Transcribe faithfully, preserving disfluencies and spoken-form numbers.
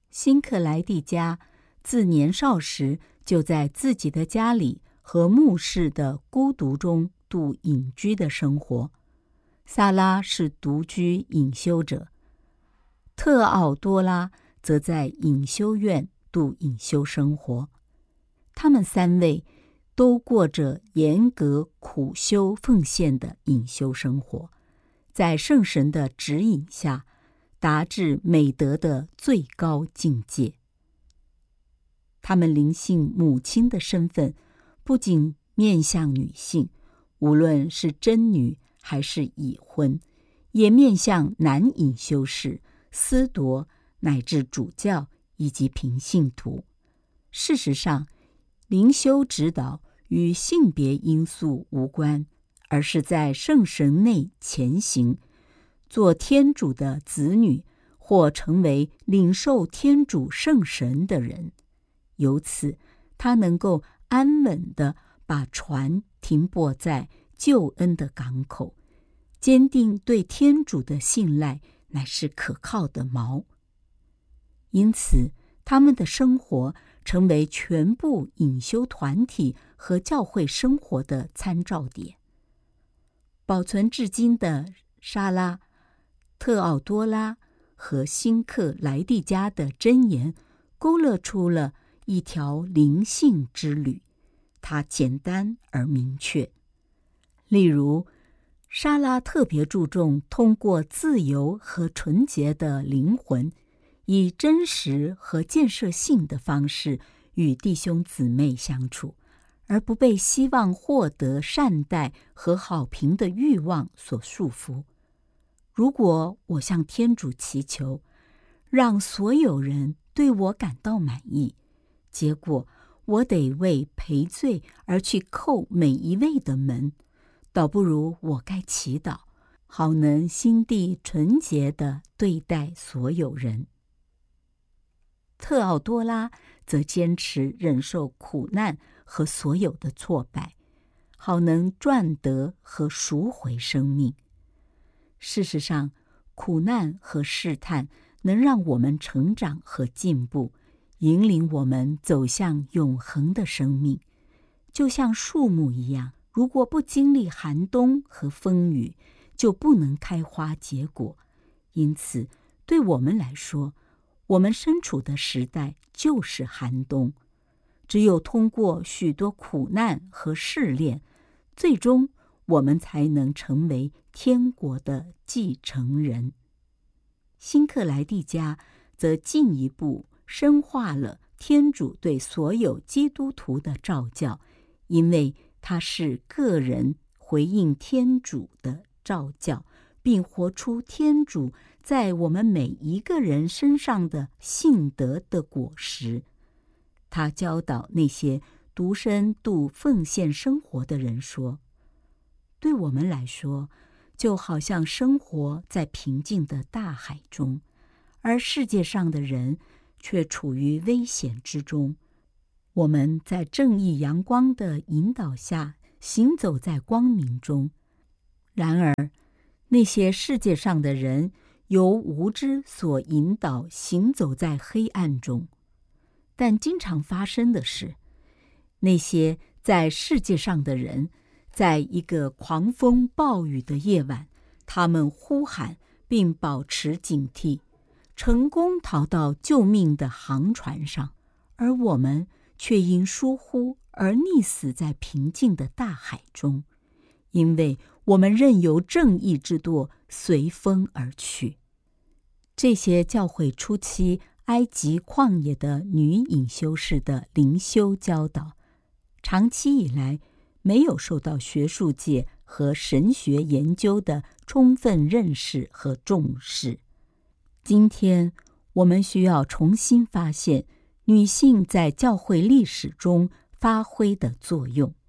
辛克莱蒂加自年少时就在自己的家里和牧师的孤独中度隐居的生活。萨拉是独居隐修者，特奥多拉则在隐修院度隐修生活。他们三位都过着严格苦修奉献的隐修生活，在圣神的指引下达至美德的最高境界。他们灵性母亲的身份不仅面向女性，无论是真女还是已婚，也面向男隐修士、司铎乃至主教以及平信徒。事实上，灵修指导与性别因素无关，而是在圣神内前行，做天主的子女，或成为领受天主圣神的人。由此，他能够安稳地把船停泊在救恩的港口，坚定对天主的信赖乃是可靠的锚。因此，他们的生活成为全部隐修团体和教会生活的参照点。保存至今的莎拉、特奥多拉和辛克莱蒂加的箴言勾勒出了一条灵性之旅，它简单而明确。例如，莎拉特别注重通过自由和纯洁的灵魂，以真实和建设性的方式与弟兄姊妹相处，而不被希望获得善待和好评的欲望所束缚。如果我向天主祈求，让所有人对我感到满意，结果我得为赔罪而去叩每一位的门，倒不如我该祈祷，好能心地纯洁地对待所有人。特奥多拉则坚持忍受苦难和所有的挫败，好能赚得和赎回生命。事实上，苦难和试探能让我们成长和进步，引领我们走向永恒的生命。就像树木一样，如果不经历寒冬和风雨，就不能开花结果。因此，对我们来说，我们身处的时代就是寒冬。只有通过许多苦难和试炼，最终我们才能成为天国的继承人。辛克莱蒂加则进一步深化了天主对所有基督徒的召教，因为他是个人回应天主的召教，并活出天主在我们每一个人身上的信德的果实。他教导那些独身度奉献生活的人说，对我们来说，就好像生活在平静的大海中，而世界上的人却处于危险之中。我们在正义阳光的引导下行走在光明中，然而那些世界上的人由无知所引导行走在黑暗中。但经常发生的是，那些在世界上的人在一个狂风暴雨的夜晚，他们呼喊并保持警惕，成功逃到救命的航船上，而我们却因疏忽而溺死在平静的大海中，因为我们任由正义之舵随风而去。这些教会初期埃及旷野的女隐修士的灵修教导，长期以来没有受到学术界和神学研究的充分认识和重视。今天，我们需要重新发现女性在教会历史中发挥的作用。